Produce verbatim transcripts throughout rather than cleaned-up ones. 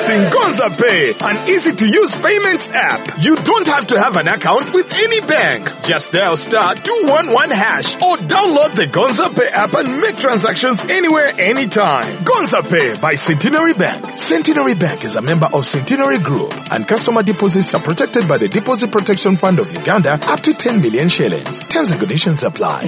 Introducing Gonza Pay, an easy-to-use payments app. You don't have to have an account with any bank. Just dial star two one one hash or download the Gonza Pay app and make transactions anywhere, anytime. Gonza Pay by Centenary Bank. Centenary Bank is a member of Centenary Group, and customer deposits are protected by the Deposit Protection Fund of Uganda up to ten million shillings. Terms and conditions apply.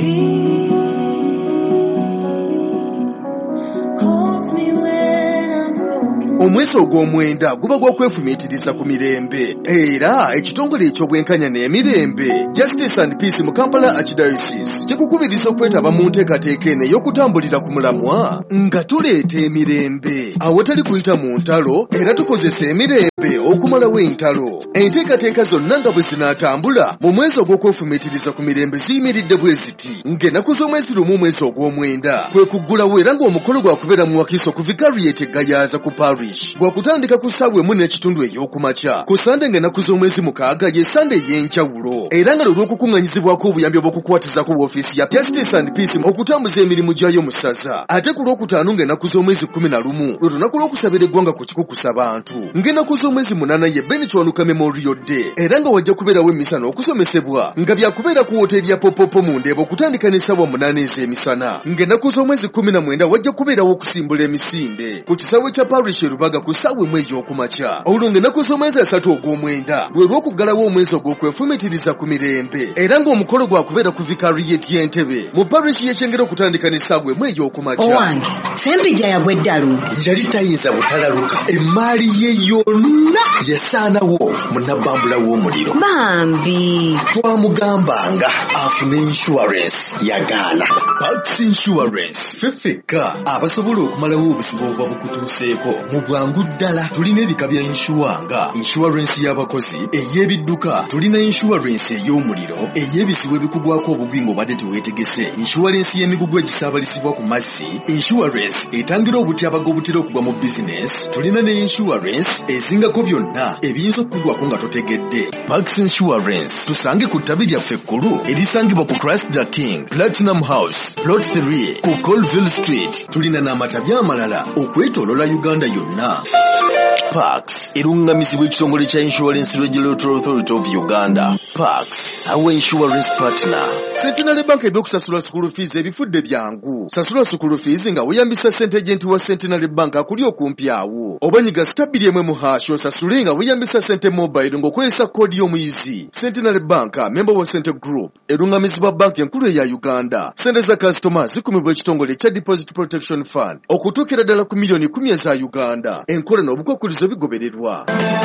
Omwezi ogw'omwenda guba gw'okwefumiitiriza ku mirembe era ekitongole eky'obwenkanya n'emirembe Justice and Peace mu Kampala Archdiocese kikukubiriza okwetaba mu nteekateeka eno ey'okutambulira ku mulamwa nga tuleeta emirembe awatali kuyita mu ntalo era tukozesa emirembe okumalawo entalo. Enteekateeka zonna nga bwe zinaatambula mu mwezi ogw'okwefumiitiriza ku mirembe ziyimiridde bwe ziti ng'ennaku z'omwezi lumu omwezi ogw'omwenda kwe kuggulawo era ng'omukolo gwakubeera mu Wakiso ku Vicariate Gayaza ku Parish gwakutandika ku ssaawa emu n'ekitundu ey'okumakya ku Sande ng'ennaku z'omwezi mukaaga ye Sande ey'enjawulo era nga lw'okukuŋŋanyizibwako obuyambi obw'okukwatizako woofiisi ya Justice and Peace okutambuza emirimu gyayo mu ssaza. Ate ku lwokutaano ng'ennaku z'omwezi kkumi na lumu lwe lunaku lw'okusabira eggwanga ku kikukusa bantu ng'ennaku z'omwezi munaana ye Benitwanuka Memorial Day era nga wajja kubeerawo emisana okusomesebwa nga byakubeera ku woteeri ya Popopo mu Ndeeba okutandika n'essaawa munaana ez'emisana ng'ennaku z'omwezi kkumi na mwenda wajja kubeerawo okusimbula emisinde ku kisaawe kya Parish Rubaga ku ssaawa emu ey'okumakya. Olwo ng'ennaku z'omwezi asatu ogw'omwenda lwe lw'okuggalawo omwezi ogw'okwefumiitiriza ku mirembe era ng'omukolo gwakubeera ku Vicariate y'Entebbe mu Parish y'Ekyengera okutandika n'essaawa emu ey'okumakya. Owange Sempija yagwa eddalu yali tayinza butalaluka emmaali ye yonna yasaanawo munnabbambula w'omuliro. bambi twamugambanga afune insurance yagaana. Pax Insurance fefeka abasobola okumalawo obuzibu obwa bukutuuseeko mu bwangu ddala. Tulina ebika bya inshuwa nga insurance y'abakozi, ey'ebidduka, tulina insurance ey'omuliro, ey'ebizibu ebikugwako obugwi ng'obadde teweetegese, insurance y'emigugu egisaabalisibwa ku mazzi, insurance etangira obutyabaga obutera okugwa mu business, tulina ne insurance ezingako byonna ebiyinza okukugwako nga totegedde. Pax Insurance tusange ku ttabi lyaffe ekkulu erisangibwa ku Christ the King Platinum House Plot three ku Colville Street. Tulina n'amatabi amalala okwetoolola Uganda yonna. Pax erungamizibwa ekitongole kya Insurance Regulatory Authority of Uganda. Pax our insurance partner. Centenary Bank ebyokusasula school fees ebifudde byangu. Sasula school fees nga weyambisa ssente agent wa Centenary Bank akuli okumpi awo. Obanyiga stabili emwe mu hash osasule nga weyambisa ssente mobile ng'okozesa koodi y'omuyizi. Centenary Bank member wa Centre Group erungamizibwa bank enkulu eya Uganda. Ssente za customers zikumibwa ekitongole kya Deposit Protection Fund okutuukira ddala ku miliyoni kumi eza Uganda. Enkola n'obukwakkulizo bigobererwa.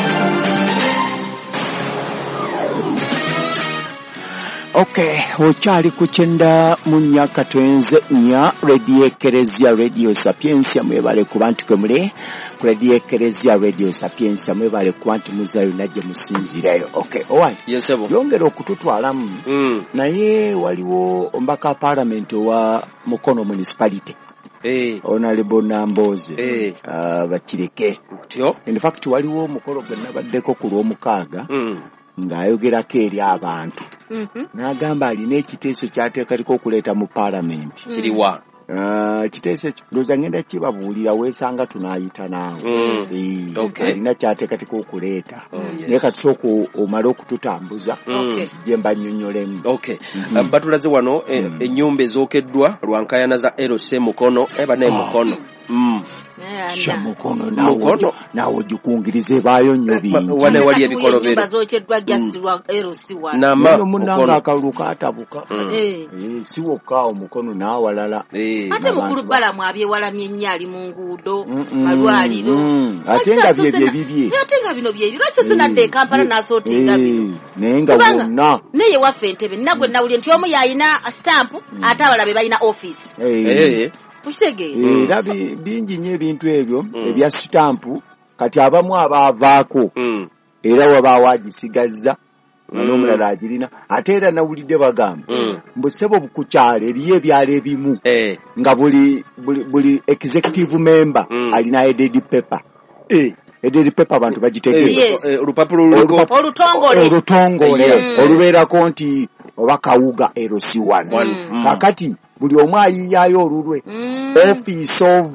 Okay, okyali kukyenda munya katwenze nya Radio Ekeresia Radio Sapiensia mwebale kuba nti kwemule ku Radio Ekeresia Radio Sapiensia mwebale kuba nti muzayo najje musinzireyo. Okay, alright. Yes, sebo. Yongera okututwalamu. Mm. Naye waliwo ombaka parliament wa Mukono municipality. Eh, Honorable Namboze. Eh. Uh, bakireke. Tyo. In fact waliwo omukolo gwe nabaddeko ku lw'omukaaga. Mm. Ng'ayogerako eri abantu. Mhm. N'agamba alina ekiteeso ky'ateekaliko okuleeta mu parliament. Kiriwa. Uh, kiteeso ekyo ndowooza ngenda kibabuulira weesanga tunaayita naawe. Mm. Eh, Okay. alina ky'ateekateeka okuleeta. Oh, yes. Naye katusooka omale okututambuza. Mm. Gye mbanyonnyolemu. Okay. Mhm. Uh, batulaze wano e, Mm. ennyumba ezookeddwa lwankayana za L C Mukono eba ne Ah. Mukono. Mm. Sha Mukono nawo Mukono. nawo gikungirize baayo nnyo bingi. Wane wali ebikolobero. Nyumba zookeddwa just lwa L C one. Nama Nno munnanga Mukono. akalulu kaatabuka. Mm. Eh. Eh, si wokka Omukono n'awalala. Eh. Ate Abantu mukulu ba- balamu abyewalamye ennyo ali mu nguudo Mm-mm. malwaliro. Mm. Ate nga bye bye bibye. Ate nga bino bye bibye. Lwaki osinadde e Kampala n'asootinga bino? Naye nga Kubanga bonna. neye waffe Entebbe nagwe nawulye nti omu yayina stamp ate abalabe balina office. Eh. Ukitegeera? Era bi- bingi nnyo ebintu ebyo Mm. ebya sitampu kati abamu abaavaako Mm. era wabaawo agisigazza nga Mm. n'omulala agirina ate era nawulidde bagamba Mm. mbu ssebo ku kyalo eriyo ebyalo ebimu Eh. nga buli buli buli executive member Mm. alina headed paper. Eh, headed paper abantu bagitegeera. Yes. Eh, olupapula luliko Olutongole. Olutongole Yeah. olubeerako nti oba Kawuga L C one. One. Mm. Kakati buli omu ayiyaayo olulwe Mm. office of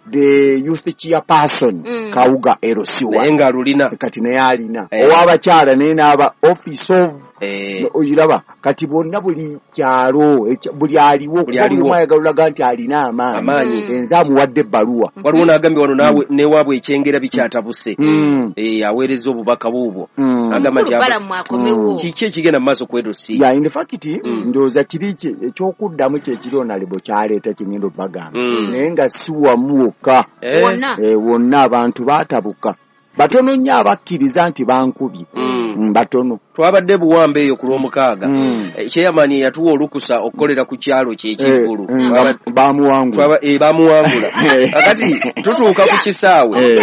the youth chairperson mm. Kawuga Erosiwa nenga lulina kati naye alina eh. Owabakyala naye n'aba office of eh. Oyiraba kati bonna buli kyalo buli aliwo buli mwayagalulaga nti alina amaanyi mm. Enza amuwadde ebbaluwa waliwo n'agambye wano nawe ne waabwe ekyengera bikyatabuse mm. eh, aweereza obubaka buubwo mm. agamba nti mm. kiki ekigenda mu maaso ku Erosi ya in fact mm. ndowooza kiri ekyokuddamu kyekiri onalebo kyaleeta kingendo bagamba mm. naye nga si wamu wokka eh. wonna eh, wonna abantu baatabuka batono nnyo abakkiriza nti bankubye mm. batono twabadde buwambe eyo ku lwomukaaga mm. e, kyeyamani yatuwa olukusa okukolera ku kyalo kyekigulu eh, mm. bamuwangula e, bamuwangula akati tutuuka ku kisaawe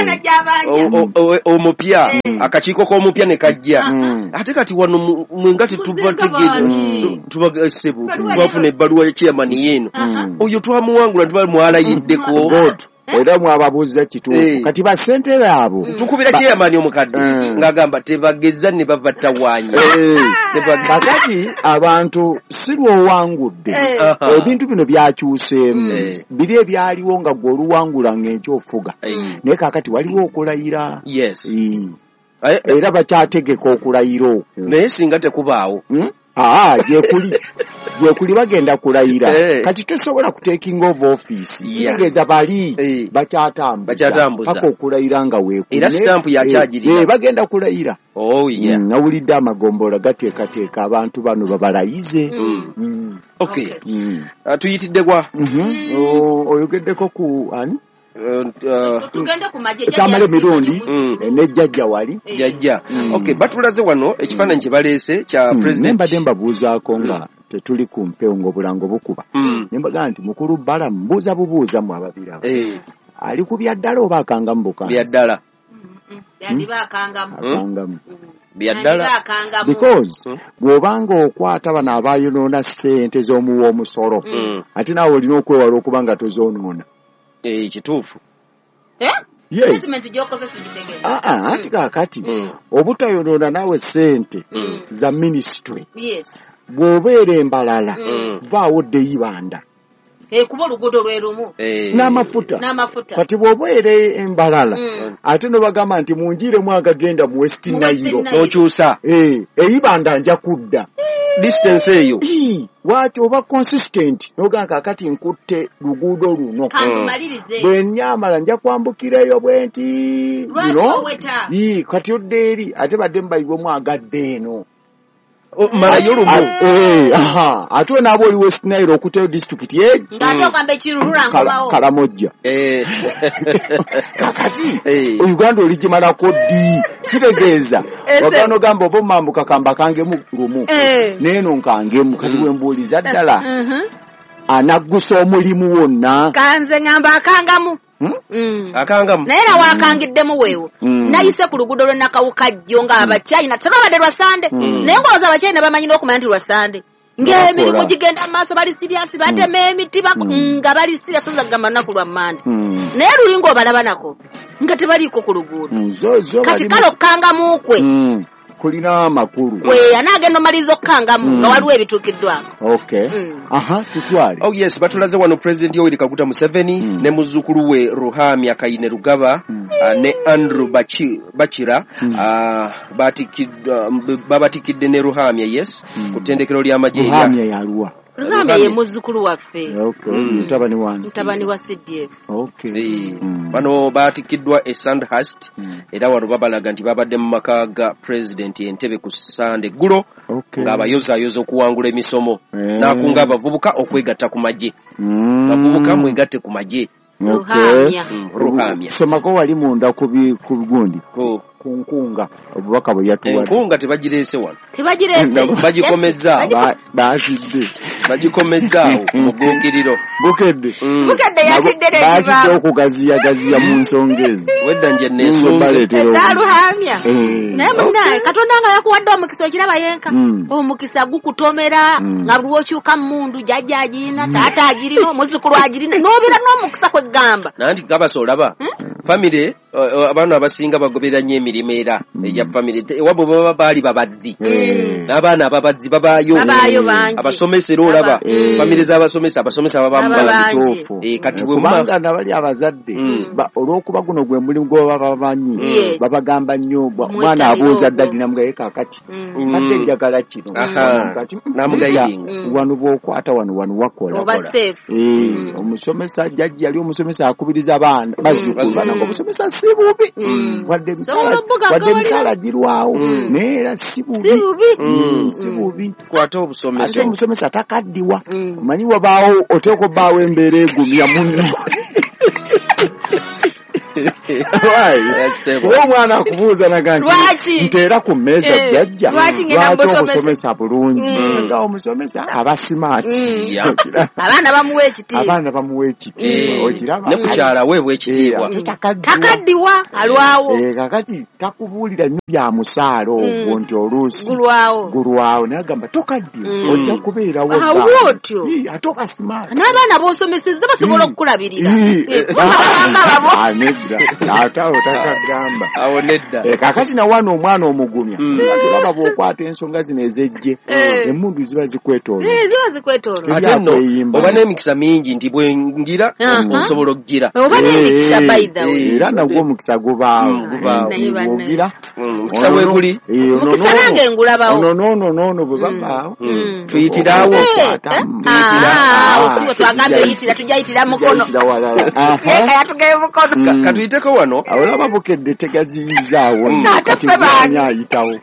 omupya akakiiko k'omupya ne kajja mm. ate kati wano mwengati tuva tubasebu tubafuna ebbaluwa y'ekyeyamani yeeno mm. oyo twamuwangula tuba mwalayiddeko era mwababuuza kituufu hey. Kati basentera abo mm. tukubira kyeyamani omukadde mm. ng'agamba tebageza ne bava tawaanya hey. Kakati abantu si lwowangudde hey. uh-huh. Ebintu bino byakyuseemu hey. Biri ebyaliwo nga gwe oluwangula ng'ekyofuga hey. Naye kakati waliwo okulayira yes. hey. Era bakyategeka okulayira okwo naye singa tekubaawo hmm? Ah, gyekuli gyekuli bagenda kulayira hey. Kati tosobola kutekinga of office kitegeeza yeah. Bali hey. Bakyatambuza paka okulayira nga weekuli era stamp yakyagirira hey. Bagenda kulayira oh yeah. mm, nawulidde amagombola gateekateeka abantu bano babalayize mm. Mm. Okay, okay. Mm. Uh, tuyitidde kwa mm-hmm. mm. Oyogeddeko ku ani tugenda ku maje tamale mirundi ne jjajja wali jjajja okay batulaze wano ekifaananyi kye baleese kya president mbadde mbabuuzaako nga tetuli ku mpewo ng'obulango bukuba ne mbagaa nti mukulu bbala mbuuza bubuuza mu ababiri abo ali ku byaddala oba akangamu bukansi byaddala akangamu byaddala because bw'obanga okwata bano abayonoona ssente z'omuwa omusolo ate naawe olina okwewala okuba nga tozoonoona eh kituufu eh yes statement jokoze sigitegere ah ah ati kakati mm. Obutayonoona nawe sente mm. za ministry yes bw'obeera embalala mm. Vaawo deyibanda eh kuba oluguudo lwerumu eh n'amafuta n'amafuta kati bw'obeera embalala mm. Ate no bagamba nti munjire mwagagenda mu West Nile n'okyusa eh eyibanda nja kudda distance eyo wati oba consistent noga kakati nkutte luguudo luno kantumalirize bwe nyamala nja kwambukireyo bwenti no yi kati oddeeri ate badde mbayiwe mwagadde eno malayo lumu eh aha ate nabo oli West Nile okuteyo district ye ngatoka mbe kirurura ngobawo Kalamojja eh kakati Uganda olijimala kodi kitegeeza wakano gamba obo mambuka kamba kange mu lumu neno nkangemu kati wembuuliza ddala anaggusa omulimu wonna kanze ngamba akangamu Mm. akangamu naye na wakangiddemu weewo mm. Nayise ku luguudo lwe Nakawukajjo nga abakyayina tebabadde lwa Sande mm. Naye ngoloza abakyayina bamanyi n'okumanya nti lwa Sande ng'emirimu gigenda mu maaso bali siriasi batema emiti mm. Nga bali siriasi oza kugamba lunaku lwa Mande mm. Naye luli ng'obalaba nako nga tebaliiko ku luguudo mm. zo, zo kati kale okukangamuukwe mm. kulina amakulu we anagenda omaliza okukangamu nga mm. Waliwo ebituukiddwako okay mm. Aha tutwale oh yes batulaze wano president Yoweri Kaguta Museveni mm. ne muzzukulu we Ruhamya Kayine Rugaba mm. uh, ne Andrew Bachi, Bachira mm. uh, batikidde uh, babatikidde ne Ruhamya yes mm. ku ttendekero ly'amagye Ruhamya yaluwa Ruhamya ye muzzukulu waffe okay mutabani mm. wange mutabani wa C D F okay bano mm. batikiddwa e Sandhurst mm. era wano babalaga nti babadde mu maka ga president Entebbe ku Sande ggulo okay. Ng'abayozayoza okuwangula emisomo mm. Nakunga abavubuka okwegatta ku magye mm. Bavubuka mwegatte ku magye Ruhamya mm. Ruhamya somako wali munda ku bigundi oh. kunkunga obubaka bwe yatuwa enkunga tebagireese wano tebagireese bagikomezza baazidde bagikomezza mugukiriro bukedde bukedde yatidde ne baazidde okugaziya gaziya mu nsonga ezo wedda nje neesonze Ruhamya naye munaye Katonda nga yakuwadde omukisa okiraba yenka omukisa gukutomera nga buli okyuka mundu jjajja agirina taata agirina omuzzukulu agirina n'obeera n'omukisa kwegamba nanti gabasolaba famire abaana abasinga bagobera nnyo emirimu era egya famire ewabwe baba baali babazzi n'abaana ababazzi babaayo abasomesera olaba famire z'abasomesa abasomesa babamu babituufu kati bwe kubanga nabali abazadde olw'okuba guno gwe mulimu gwe baba bamanyi babagamba nnyo mwana abuuza ddadi namugaye kaakati kadde njagala kino kati namugayiringa wano bw'okwata wano wano wakola omusomesa jjajja yali omusomesa akubiriza abaana bazzukulu bana ng'omusomesa si bubi wadde emisaala girwawo naye era si bubi si bubi tukwate obusomesa ate omusomesa takaddiwa omanyi wabaawo oteeka obbaawo embeera egumya munno kuba omwana akubuuza naga nti nteera ku mmeeza jjajja lwaki omusomesa bulungi nga omusomesa aba simaati abaana bamuwa ekitiibwa abaana bamuwa ekitiibwa okiraba ne kukyala weebwa ekitiibwa takaddiwa alwawo kakati takubuulira nnyo bya musaala ogwo nti oluusi gulwawo gulwawo naye agamba tokaddiwa ojja kubeerawo otyo ate okasimaati n'abaana b'osomesezza basobola okukulabirira atawo takagamba awo nedda kakati na wano omwana omugumya tulaba bw'okwata ensonga zino ezejje emmundu ziba zikwetooloola ziba zikwetooloola ate nno oba n'emikisa mingi nti bwengira osobola okugira oba n'emikisa by the way era nagwo omukisa gubaawo ogira omukisa bwe guli omukisa nange ngulabawo ono noono noono bwe babaawo tuyitirawo osinga twagambye oyitira tujayitira mukono yeka yatugeye mukono katuyiteko wano olaba bukedde tegaziyizaawo kati mwani ayitawo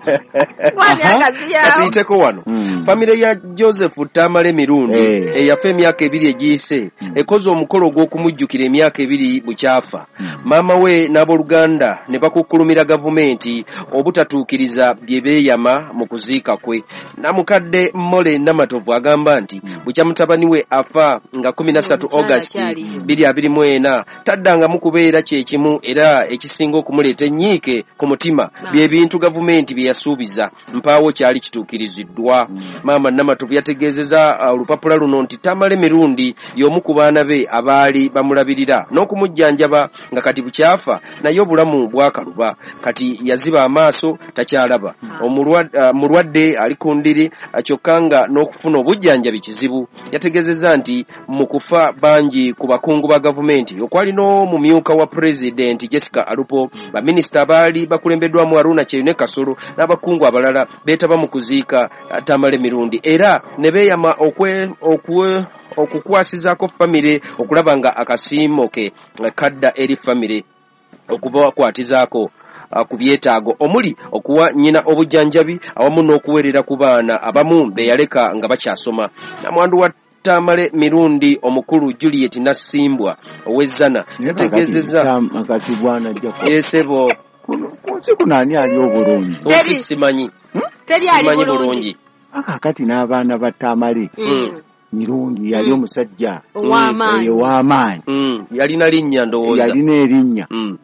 katuyiteko wano famire ya Joseph Tamale Mirundi eyafa emyaka ebiri egiyise ekoze omukolo ogw'okumujjukira emyaka ebiri bukyafa maama we n'abooluganda ne bakukkulumira gavumenti obutatuukiriza bye beeyama mu kuziika kwe namukadde Mole Namatovu agamba nti bukya mutabani we afa nga kumi na ssatu August bbiri abiri mu ena taddangamu kubeera kyekimu era ekisinga okumuleeta ennyiike ku mutima bye bintu gavumenti bye yasuubiza mpaawo kyali kituukiriziddwa maama Namatovu yategeezeza olupapula luno nti Tamale Mirundi y'omu ku baana be abaali bamulabirira n'okumujjanjaba nga kati bukyafa naye obulamu bwakaluba kati yaziba amaaso takyalaba omulwadde ali ku ndiri kyokka nga n'okufuna obujjanjabi kizibu yategeezezza nti mu kufa bangi ku bakungu ba gavumenti okwali n'omumyuka wa Pulezidenti Jessica Alupo baminisita abaali bakulembeddwamu Haruna Kyeyune Kasolo n'abakungu abalala beetaba mu kuziika Tamale Mirundi era ne beeyama okwe okwe okukwasizaako famire okulaba nga akasiimo ke kadda eri famire okubakwatizaako ku byetaago omuli okuwa nnyina obujjanjabi awamu n'okuweerera ku baana abamu be yaleka nga bakyasoma namwandu wa Tamale Mirundi omukulu Juliet Nasimbwa ow'ezzana yategeezezza akati bwana jjako esebo kunsi kunaani ali obulungi simanyi simanyi bulungi akakati n'abaana ba Tamale Mirundi yali omusajja ow'amaanyi ow'amaanyi yalina linnya ndowooza yalina erinnya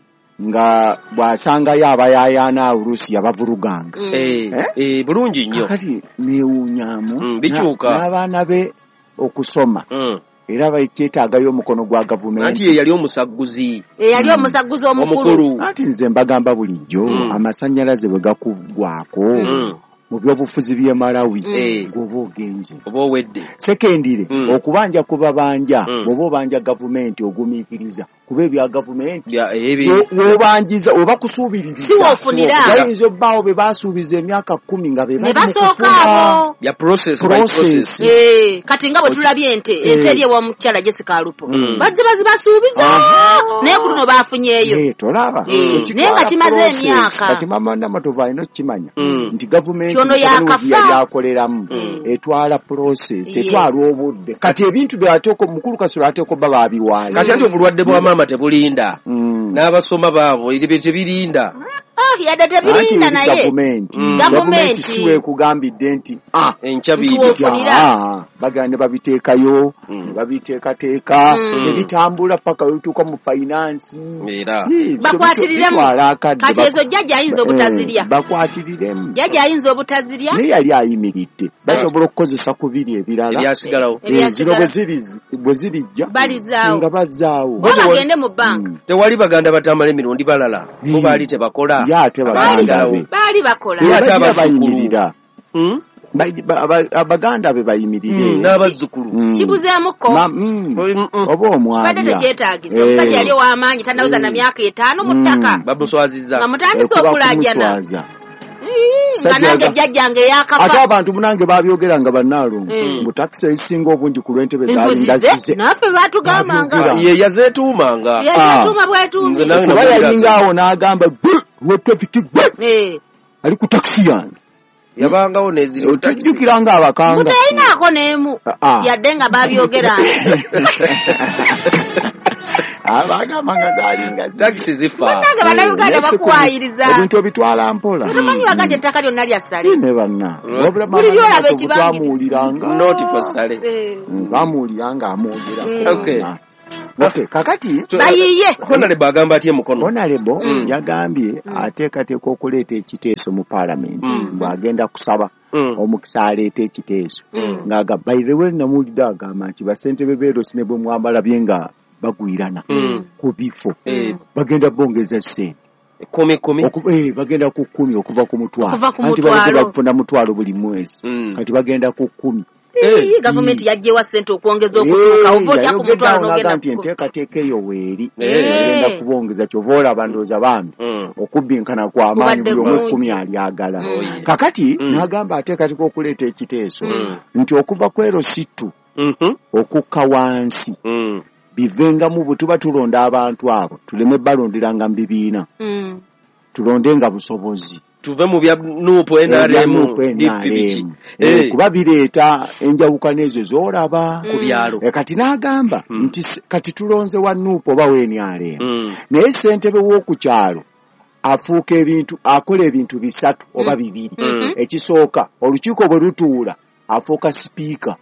nga bwasangayo abayaayaana oluusi yabavuluganga bulungi nnyo kati neewuunyaamu bikyuka n'abaana be okusoma era bakyetaagayo omukono gwa gavumenti anti ye yali omusaguzi yali omusaguzi omukulu anti nze mbagamba bulijjo amasannyalaze bwe gakuggwako mu byobufuzi by'e Malawi gwoba ogenze oba owedde sekendire okubanja kubabanja bw'oba obanja gavumenti ogumiikiriza kuba ebya gavumenti wobanjiza oba kusuubiririza siwofunira bayinza obbaawo be baasuubiza emyaka kkumi nga be ne basookaabo ya process process kati nga bwe tulabye ente ente eri ew'omukyala Jessica Alupo bazze bazibasuubiza naye ku luno baafunyeeyo tolaba naye nga kimaze emyaka kati maama Namatovu alina okukimanya nti gavumenti kyono yakafa yakoleramu etwala process etwala obudde kati ebintu by'ateeko mukulu Kasolo ateeko bba baabiwaayo kati ate obulwadde bwa maama tebulinda n'abasoma baabo ebyo tebirinda ah yadde tebirinda naye government Mm. government Government. siwe kugambidde nti ah enchabi Tuwofunira. ah bagande babiteekayo Mm. ne babiteekateeka Mm. ne bitambula paka bituuka mu finance era Eh, Bakwatirire mu. bitwala akadde, Kati bak- ezo jjajja ayinza Eh, obutazirya. bakwatiriremu Jjajja ayinza obutazirya. naye yali ayimiridde basobola okukozesa ku biri ebirala ebyasigalawo Eh, Eh, zino ebyasigala. bwe ziri- bwe zirijja Balizaawo. nga bazaawo Bo bagende mu banka. Mm. tewali baganda batambala emirundi balala bo Mm. baali tebakola Ye ate baganda Abasigalawo. be. Baali bakola. Era ate Bagira abazzukulu. bayimirira Mm? Ba- ba- aba- abaganda be bayimirire Mm, n'abazzukulu Mm. Kibuzeemuko. Ma- mm. Mm, mm. oba Badde omwabya tekyetaagisa. Eh. Omusajja yali ow'amaanyi tannaweza na myaka etaano mu ttaka. bamuswazizza Nga mutandise Okuba okulaajana. kumuswaza. Ii, Nga Sajja nange yaga- jjajjange ate yakafa. abantu munange babyogeranga bannaalongo Mm. mu takisi ezisinga obungi ku lw'entebe zaali nga Embuzi ze zize naffe baatugambanga. Babyogera. ye yazeetuumanga Yezeetuma Nze bwetumye. nange kuba namubwira yalinga awo n'agamba gwe wa traffic gwe Eh. ali ku takisi yange yabangawo neziri ku takisi. tujjukira nga abakanga Mutayinaako n'emu. Ah, ah. Yadde nga babyogeranga. abagamba nga zalinga takisi zifa Bannange bannayuganda bakuwaayiriza. ebintu obitwala mpola Tomanyi waga nti ettaka lyonna lya ssale. ne banna wabula Buli byolaba mama ekibangiriza. twamuwuliranga not for sale Eh. Mm, bamuwuliranga amwogera Mm. Okay. okay kakati Bayiye. honorable agamba atye mukono honorable Mm. yagambye ateekateeka okuleeta ekiteeso mu paalamenti Mm. bw'agenda kusaba Mm. omukisa aleeta ekiteeso Mm. ng'aga by the way namuwulidde agamba nti basentebe beerosi ne bwe mwabalabye nga bagwirana Mm. ku bifo Eh, bagenda bongeza ssente kumi kumi Oku- eh, bagenda ku kkumi okuva ku mutwalo Okuva ku anti mutwalo. baleke bafuna mutwalo buli mwezi Mm. kati bagenda ku kkumi Ii, gavumenti yaggyewa ssente okwongeza okutuuka ova otya ku mutwalo n'ogenda nti ku- enteekateeka eyo weeri Eh. agenda kubongeza kyova olaba ndowooza bambi Mm. okubbinkana kw'amaanyi Kubadde buli omu kungi. ekkumi alyagala Mm. kakati Mm. n'agamba ateekateeka okuleeta ekiteeso Mm. nti okuva ku erositu Mhm. okukka wansi Mm. bivengamu bwe tuba tulonda abantu abo tuleme balonderanga mu bibiina Mm. tulondenga busobozi tuve mu bya nuupu N R M Ebyanuupu D P B ki. Eh, kuba bireeta enjawukana ezo z'olaba ku byalo Eh, kati n'agamba Mm. nti s- kati tulonze wa nuupu oba wa N R M Mm. naye ssentebe w'oku kyalo afuuka ebintu akola ebintu bisatu oba bibiri Mm. ekisooka olukiiko bwe lutuula afuuka sipiika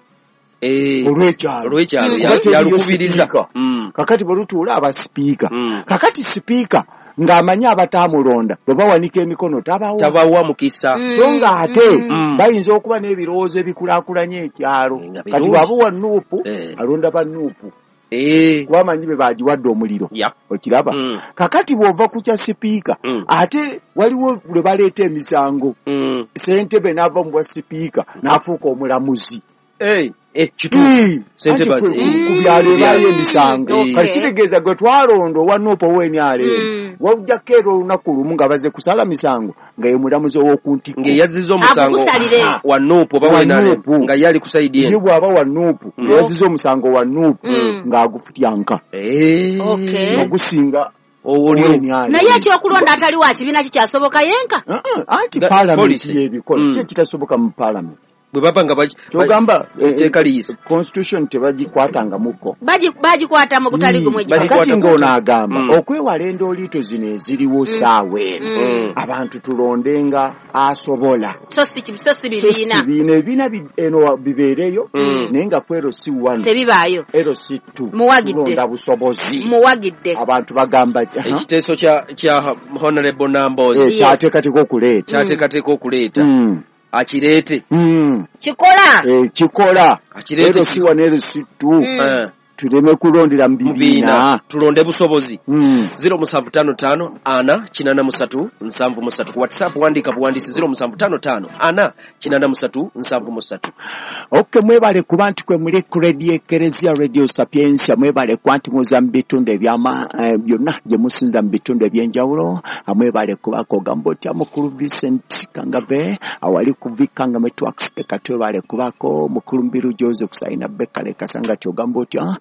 Eh, olw'ekyalo olw'ekyalo Mm. ya- Kuba teriyo yalukubiriza sipiika. Mm. kakati bwe lutuula aba sipiika Mm. kakati sipiika ng'amanyi abatamulonda bwe bawanika emikono tabawa tabawa mukisa Mm. so nga ate Mm. bayinza okuba n'ebirowoozo ebikulaakulanya ekyalo Nga kati birungi. bw'abuwa nuupu Eh. alonda ba nuupu Eh, kuba amanyi be bagiwadde omuliro ya. okiraba Mm. kakati bw'ova ku kya sipiika Mm. ate waliwo lwe baleeta emisango Mm. ssentebe n'ava mu bwa sipiika n'afuuka omulamuzi Eh, eh, kituufu. Ii, Ssentebe anti ati- ku- Mm. ku byalo ebaayo emisango Okay. kati kitegeeza gwe twalonda owa nuupu owa N R M Mm. wajjako era olunaku lumu nga baze kusala misango nga ye mulamuzi ow'okuntikko ng'eyazizza omusango Akukusalire. wa nuupu oba Wa wa N R M, nuupu. nga ye ali ku sayidi ye eno. bw'aba wa nuupu Mm. eyaziza omusango wa nuupu Mm. ng'agufutyanka Eh, Okay. ogusinga owulyo. owa N R M. naye ekyokulonda atali wa kibiina kikyasoboka yenka. Ah, ah, anti Da- paalamenti policy. y'ebikola Mm. ki ekitasoboka mu paalamenti bwe baba nga baki- kyogamba etteeka liyise. constitution tebagikwatangamuko Bagi- bagikwatamu butali gumwe Bagi- kakati Bagikwata ng'ono kuta. agamba Mm. okwewala endoliito zino eziriwo saawa eno Mm. abantu tulondenga asobola so si ki- so si So si bibiina bibiina ebibiina bi- eno bibeereyo Mm. naye nga ku ero si one tebibaayo ero si two Muwagidde. tulonda busobozi muwagidde. abantu bagamba aha, ekiteeso kya kya honorable eh, Namboozi Yes. kyateekateeka okuleeta kyateekateeka okuleeta Mm, akireete mm, kikola. eh, kikola Akireete ero si one ero si two Mm. Eh, tuleme kulondera mu mu bibiina biina tulonde busobozi Mm. zero musanvu tano tano ana kinana musatu nsanvu musatu ku whatsapp wandiika buwandiisi zero musanvu tano tano ana kinana musatu nsanvu musatu. ok mwebale kuba nti kwe muli ku radio ekereziya radio sapiensia mwebale kuba nti muza mu bitundu ebyama eh, byonna gye musinza mu bitundu ebyenjawulo mwebale kubako ogamba otya mukulu Vincent Kangave awali ku Vikanga Networks kati webale kubako mukulu Mbiru Joseph Saina Bekale Kasanga ti ogamba otya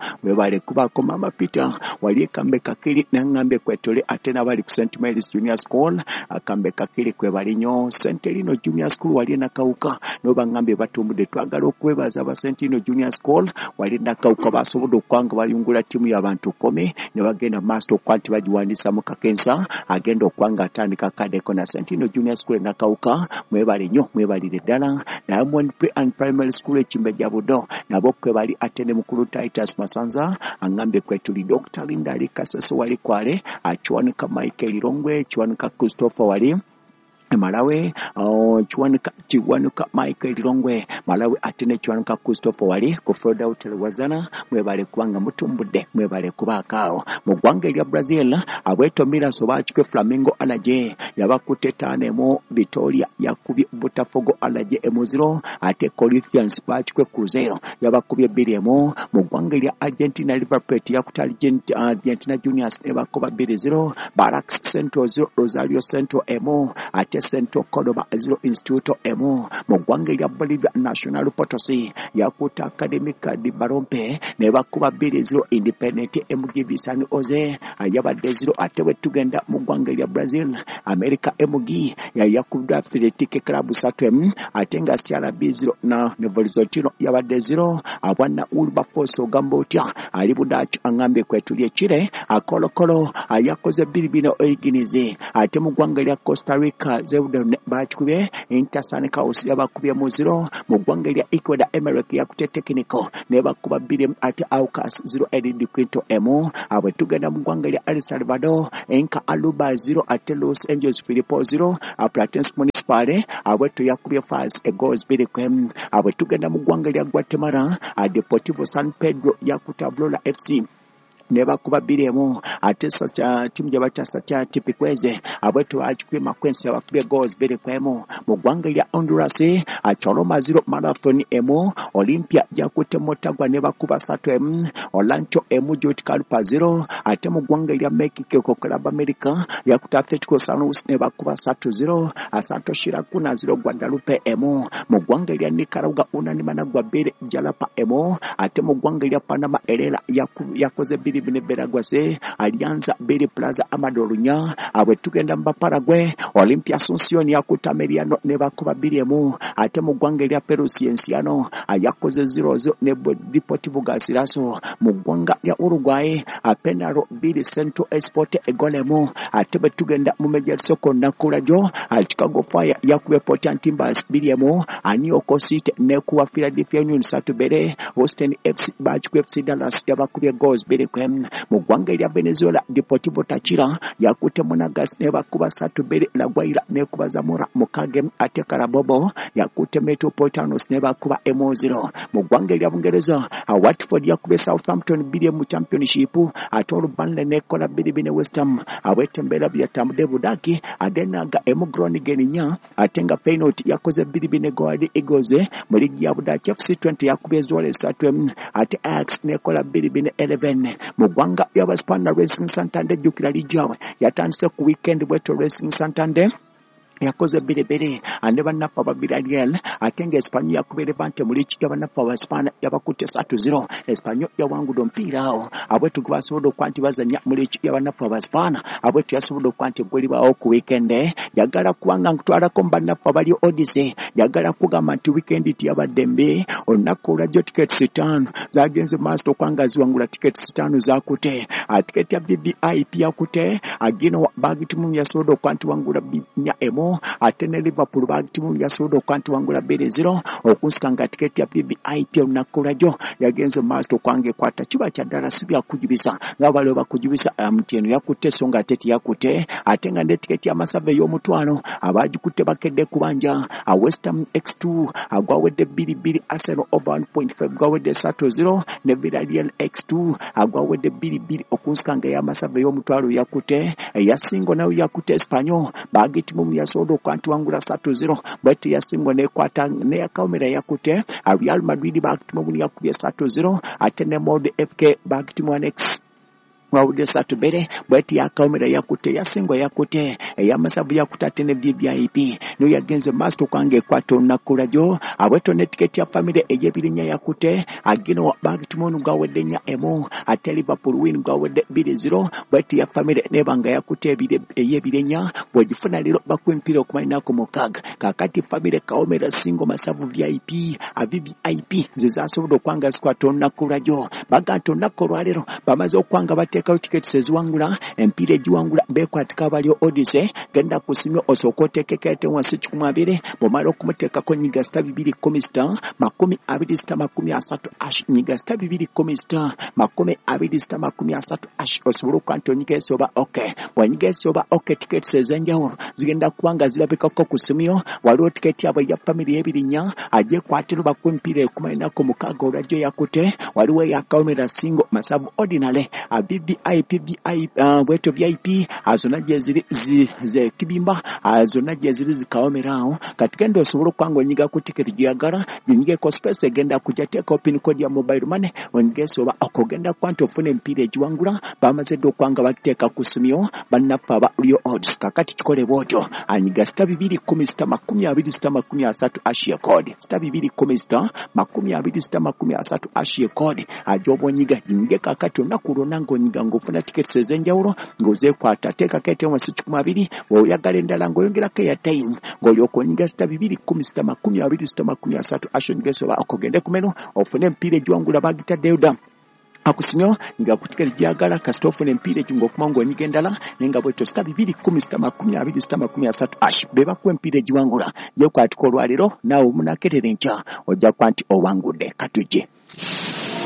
webale kubako Mama Peter wali kambe kakiri nangambe kwetole atena bali ku Saint Mary's Junior School akambe kakiri kwebali nyo Saint Elino Junior School wali nakauka no bangambe batumbude twagala okwebaza aba Saint Elino Junior School wali nakauka basobodo kwanga bayungula timu y'abantu kome ne bagenda master kwanti bajiwandisa mu kakensa agenda okwanga atandika kadeko na Saint Elino Junior School nakauka mwebali nyo mwebalire ddala Diamond Pre and Primary School ekimbe jabudo nabo kwebali atene mukuru Titus Masanza angambe kwetuli Doctor Linda Likasaso wali kwale achwanika Michael Rongwe chwanika Christopher wali Malawi uh, chwanika chiwanuka Michael Rongwe Malawi atene chwanuka Christopher wali ku Florida Hotel wazana mwebale kubanga mutumbude mwebale kubakao mu gwanga lya Brazil abweto mira sobachike Flamengo alaje yabakutetane mo Victoria yakubye Botafogo alaje emuziro ate Corinthians bachike Cruzeiro yabakubye biremo mu gwanga lya Argentina River Plate yakutali Argentina Juniors ebakoba biri zero Barracks Central zero Rosario Central emo ate Central Cordoba zero Instituto emo mu gwanga lya Bolivia National Potosi yakuta Academica di Barompe nebakuba biri zero Independent emugibisani oze ayabadde zero atewe tugenda mu gwanga lya Brazil America emugi ya yakubda Athletic Club Satem atenga C R B zero na Nevolzotino yabadde zero abwana Urba Force Gambotya ali budachi angambe kwetulie chire akolokolo ayakoze biribino oyiginize ate mu gwanga lya Costa Rica zewude bachikube Intersanica House yabakubye mu zero mu gwanga lya Ecuador Emirates yakute technical nebakuba biri ate Aucas zero Eddy Quinto emo abwe tugenda mu gwanga lya El Salvador Enka Aluba zero ate Los Angeles Filipo zero Platense Municipal abwe to yakubye Faz egos biri kwem abwe tugenda mu gwanga lya Guatemala a Deportivo San Pedro yakuta Blola F C neba kuba biremo atesa cha timu jabata satya tipikweze abwetu achikwe makwensi abakubye goals bere kwemo mu gwanga lya Honduras acholoma zero marathon emo Olympia yakute motagwa neba kuba satu em Olancho emu Joti Kalpa zero ate mu gwanga lya Mexico ko Club America yakuta Atletico San Luis neba kuba satu zero Asanto Shirakuna zero Guadalupe emo mu gwanga lya Nicaragua unanimana gwa bere Jalapa emo ate mu gwanga lya Panama Elela yakoze biri bine beragwase Alianza Beri Plaza Amadorunya abwe tugenda mba Paraguay Olympia Asunción yakutameriano neba kuba biremo ate mu gwanga lya Peru Cienciano ayakoze zero zero ne Deportivo Garcilaso mu gwanga lya Uruguay Penaro Biri Centro Sport egolemo ate betugenda mu Major Soccer nakulajo Chicago Fire yakube Portland Timbers biremo Anioko City ne kuwa Philadelphia Union Satubere Austin F C Bachku F C Dallas yabakubye goals biri kwem mu gwanga lya Venezuela Deportivo Táchira yakute Monagas neba kuba Satubere La Guaira ne kuba Zamora mukage ate Carabobo yakute Metropolitanos neba kuba Emo zero mu gwanga lya Bungereza Watford yakube Southampton biri mu championship atoro Burnley ne kola biri bine West Ham abetembera bya Tamde Budaki adenaga Emo Groningen nya atenga penalty yakoze biri bine goal Eagles mu ligi ya Budaki F C twenty yakube Zwolle Satum ate Ajax ne kola biri bine eleven mu gwanga y'Abaspana Racing Santander jukira lijawe yatandise ku weekend bweto Racing Santander yakoze bire bire ande banapa babira Ariel atenge Espanyol yakubere bante muri ki yabanapa ba Espana yabakute satu zero Espanyol yawangu dompira aho abwetu kubasobodo kwanti bazanya muri ki yabanapa ba Espana abwetu yasobodo kwanti goli bawo ku weekend yagala kuwanga ntwala ko banapa bali Odyssey yagala kugamba nti weekend ti yabadembe onakula jo tickets zitano zagenze master kwangazi wangula tickets zitano zakute ticket ya B B I P yakute agino bagitimu yasobodo kwanti wangula nya emo atene Liverpool bagitimu yasobodo kwanti wangula bere zero okusikanga ticket ya B B I P onakulajo yagenze master kwange kwata kiba kya Dallas bya kujibisa ngabalo bakujibisa amtieno yakute songa tete yakute atenga ne ticket ya Masave yo mutwano abajikute bakedde kubanja a West Ham X two agwawedde biri biri Arsenal over one point five gwawedde satu zero ne Villarreal X two agwawedde biri biri okusikanga ya Masave yo mutwalo yakute ya singo nayo yakute Espanyol bagitimu yasodo kwanti wangula satu zero bati ya singo ne kwata ne yakamera yakute Real Madrid bagitimu yakubye satu zero atene Mode F K bagitimu Annex wawude satubere bweti yakamera yakute yasingo yakute eyamasabu yakutate ne B B I P no yagenze master kwange kwato nakulajo abweto ne ticket ya family eyebirinya yakute agino bagitimono gawedenya emo ate Liverpool win gawede two zero bweti ya family nebanga yakute ebire eyebirenya bwegifuna lero bakwempira okumalina ko mukaga kakati family kaomera singo masabu V I P a V I P zizasobodo kwanga kwato nakulajo bagato nakolwalero bamaze okwanga bateka ticket seziwangula empire jiwangula bekwatika balyo odise genda kusimyo osokoteke wansi chikumabire bomala okumuteka ko nyiga sta bibiri komista makumi abiri sta makumi asatu ash nyiga sta bibiri komista makumi abiri sta makumi asatu ash osobolo kwanto nyiga esoba okay wanyiga esoba okay ticket sezenjawo zigenda kubanga zirabeka ko kusimyo waliwo ticket yabo ya family ebirinya aje kwatiro bakwempire kumalina ko mukago radio yakute waliwo yakaomera singo masabu ordinary a V I P V I P uh, weto V I P azona jeziri zi, ze kibimba azona jeziri zikaomerao katika ndo sobolo kwango nyiga ku ticket gyagara nyige ko space genda kujateka pin code ya mobile money wenge soba akogenda kwanto fune mpire jiwangula bamaze do kwanga bateka kusumyo banapa ba ulio odds kakati chikole boto anyiga sta bibiri komista makumi abiri sta makumi asatu ashia code sta bibiri komista makumi abiri sta makumi asatu ashia code ajobo nyiga nyige kakati onakulona ngo nyiga ngofuna ticket sezenjawulo ngoze kwata teka kete wansi chikumabiri wo yagale ndala ngo yongera ke ya time ngo yoko nyiga sta bibiri komista makumi abiri sta makumi asatu ashio ngeso ba akogende kumeno ofune mpire jiwangula bagita deuda akusinyo nga kutika jagala kastofu ne mpire jungo kumango nyigendala nenga bweto sta bibiri komista makumi abiri sta makumi asatu ash beba ku mpire jiwangula je kwatiko lwaliro nawo munaketere ncha ojja kwanti owangude katuje